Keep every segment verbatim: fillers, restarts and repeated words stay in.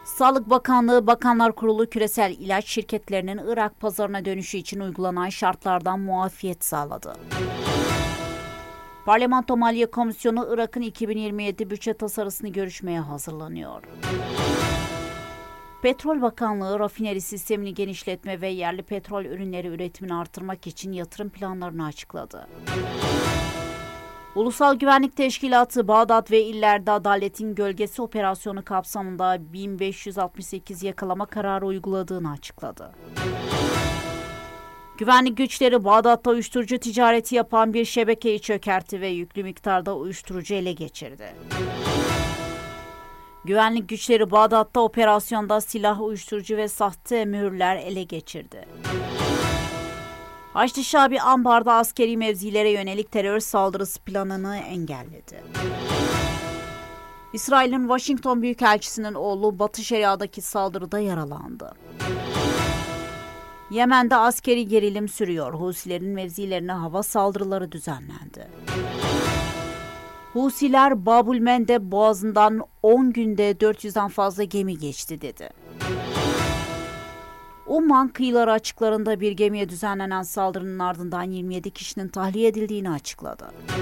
Sağlık Bakanlığı, Bakanlar Kurulu küresel ilaç şirketlerinin Irak pazarına dönüşü için uygulanan şartlardan muafiyet sağladı. Parlamento Maliye Komisyonu Irak'ın iki bin yirmi yedi bütçe tasarısını görüşmeye hazırlanıyor. Petrol Bakanlığı, rafineri sistemini genişletme ve yerli petrol ürünleri üretimini artırmak için yatırım planlarını açıkladı. Ulusal Güvenlik Teşkilatı, Bağdat ve illerde Adaletin Gölgesi operasyonu kapsamında bin beş yüz altmış sekiz yakalama kararı uyguladığını açıkladı. Güvenlik güçleri Bağdat'ta uyuşturucu ticareti yapan bir şebekeyi çökertti ve yüklü miktarda uyuşturucu ele geçirdi. Güvenlik güçleri Bağdat'ta operasyonda silah, uyuşturucu ve sahte mühürler ele geçirdi. Haçlı Şabi Ambar'da askeri mevzilere yönelik terör saldırısı planını engelledi. İsrail'in Washington Büyükelçisi'nin oğlu Batı Şeria'daki saldırıda yaralandı. Yemen'de askeri gerilim sürüyor. Husilerin mevzilerine hava saldırıları düzenlendi. Husiler Babul Mendeb Boğazı'ndan on günde dört yüzden fazla gemi geçti dedi. Umman kıyıları açıklarında bir gemiye düzenlenen saldırının ardından yirmi yedi kişinin tahliye edildiğini açıkladı.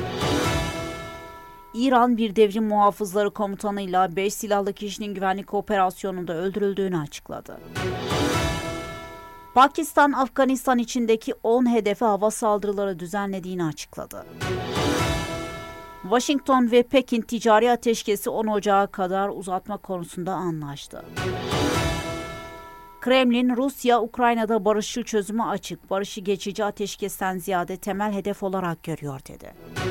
İran bir devrim muhafızları komutanıyla beş silahlı kişinin güvenlik operasyonunda öldürüldüğünü açıkladı. Pakistan, Afganistan içindeki on hedefe hava saldırıları düzenlediğini açıkladı. Washington ve Pekin ticari ateşkesi on Ocağı kadar uzatma konusunda anlaştı. Kremlin, Rusya, Ukrayna'da barışçıl çözüme açık, barışı geçici ateşkesten ziyade temel hedef olarak görüyor dedi.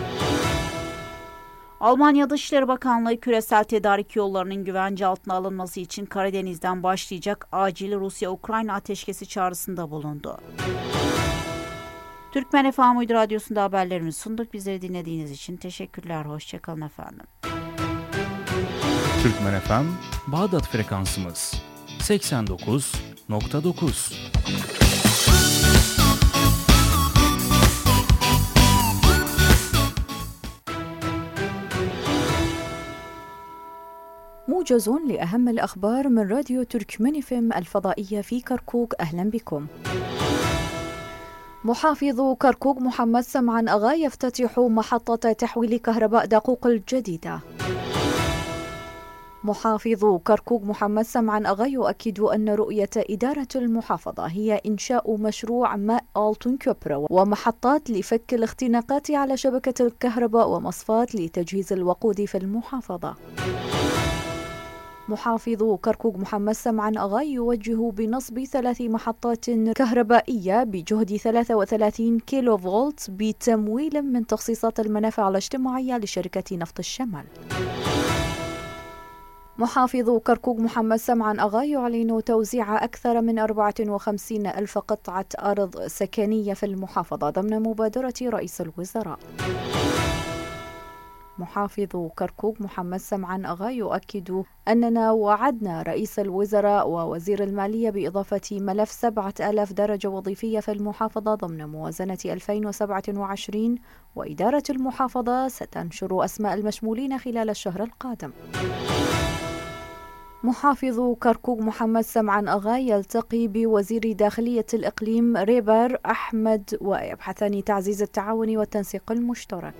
Almanya Dışişleri Bakanlığı, küresel tedarik yollarının güvence altına alınması için Karadeniz'den başlayacak acil Rusya-Ukrayna ateşkesi çağrısında bulundu. Türkmen F M Uydu Radyosu'nda haberlerimizi sunduk. Bizleri dinlediğiniz için teşekkürler. Hoşçakalın efendim. Türkmen F M, Bağdat frekansımız seksen dokuz nokta dokuz. موجز لأهم الأخبار من راديو تركمان اف ام الفضائية في كركوك. أهلا بكم. محافظ كركوك محمد سمعان أغا يفتتح محطة تحويل كهرباء دقوق الجديدة. محافظ كركوك محمد سمعان أغا يؤكد أن رؤية إدارة المحافظة هي إنشاء مشروع ماء ألتون كوبرا ومحطات لفك الاختناقات على شبكة الكهرباء ومصفات لتجهيز الوقود في المحافظة. محافظ كركوك محمد سمعان أغا يوجه بنصب ثلاث محطات كهربائية بجهد ثلاثة وثلاثين كيلو فولت بتمويل من تخصيصات المنافع الاجتماعية لشركة نفط الشمال. محافظ كركوك محمد سمعان أغا يعلن توزيع أكثر من أربعة وخمسين ألف قطعة أرض سكنية في المحافظة ضمن مبادرة رئيس الوزراء. محافظ كركوك محمد سمعان أغا يؤكد أننا وعدنا رئيس الوزراء ووزير المالية بإضافة ملف سبعة آلاف درجة وظيفية في المحافظة ضمن موازنة ألفين وسبعة وعشرين، وإدارة المحافظة ستنشر أسماء المشمولين خلال الشهر القادم. محافظ كركوك محمد سمعان أغا يلتقي بوزير داخلية الإقليم ريبر أحمد ويبحثان تعزيز التعاون والتنسيق المشترك.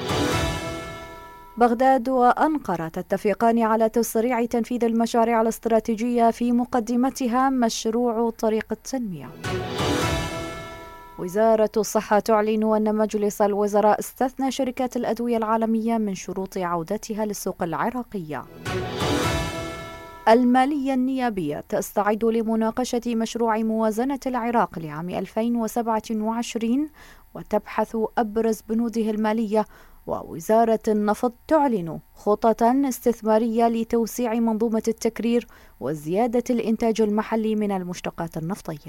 بغداد وأنقرة تتفقان على تسريع تنفيذ المشاريع الاستراتيجية في مقدمتها مشروع طريق التنمية. وزارة الصحة تعلن أن مجلس الوزراء استثنى شركات الأدوية العالمية من شروط عودتها للسوق العراقية. المالية النيابية تستعد لمناقشة مشروع موازنة العراق لعام ألفين وسبعة وعشرين وتبحث أبرز بنوده المالية. ووزارة النفط تعلن خططا استثمارية لتوسيع منظومة التكرير وزيادة الإنتاج المحلي من المشتقات النفطية.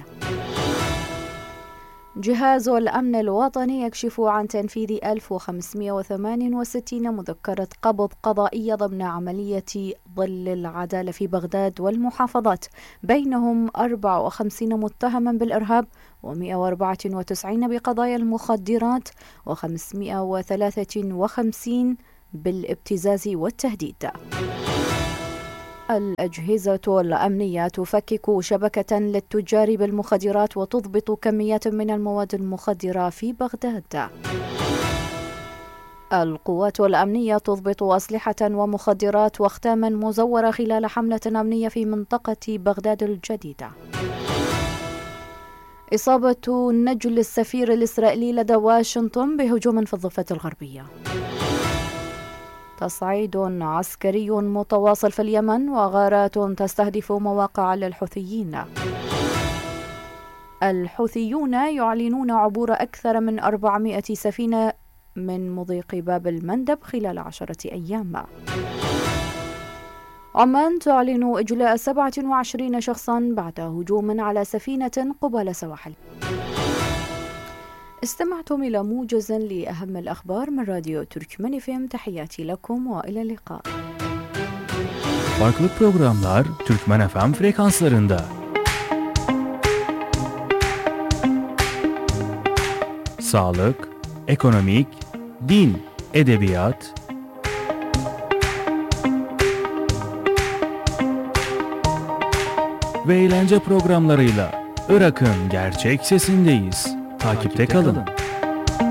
جهاز الأمن الوطني يكشف عن تنفيذ ألف وخمسمائة وثمانية وستين مذكرة قبض قضائية ضمن عملية ظل العدالة في بغداد والمحافظات، بينهم أربعة وخمسين متهما بالإرهاب ومئة وأربعة وتسعين بقضايا المخدرات وخمسمائة وثلاثة وخمسين بالابتزاز والتهديد. الأجهزة الأمنية تفكك شبكة للتجار بالمخدرات وتضبط كميات من المواد المخدرة في بغداد. القوات الأمنية تضبط أسلحة ومخدرات وأختاما مزورة خلال حملة أمنية في منطقة بغداد الجديدة. إصابة نجل السفير الإسرائيلي لدى واشنطن بهجوم في الضفة الغربية. تصعيد عسكري متواصل في اليمن وغارات تستهدف مواقع للحوثيين. الحوثيون يعلنون عبور أكثر من أربعمائة سفينة من مضيق باب المندب خلال عشرة أيام. عمان تعلن إجلاء سبعة وعشرين شخصا بعد هجوم على سفينة قبل سواحل. استمعتم إلى موجز لأهم الأخبار من راديو Türkmen اف ام. تحياتي لكم وإلى اللقاء. Farklı programlar Türkmen F M frekanslarında. Sağlık, ekonomik, din, edebiyat, ve eğlence programlarıyla Irak'ın gerçek sesindeyiz. Takipte kalın.